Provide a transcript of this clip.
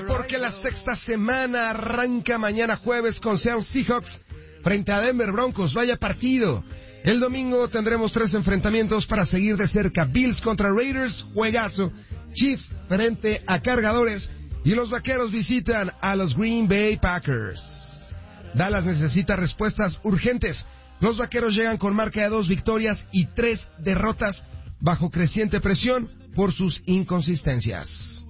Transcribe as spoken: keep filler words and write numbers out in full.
porque la sexta semana arranca mañana jueves con Seattle Seahawks frente a Denver Broncos. Vaya partido. El domingo tendremos tres enfrentamientos para seguir de cerca. Bills contra Raiders, juegazo. Chiefs frente a Cargadores. Y los Vaqueros visitan a los Green Bay Packers. Dallas necesita respuestas urgentes. Los Vaqueros llegan con marca de dos victorias y tres derrotas bajo creciente presión por sus inconsistencias.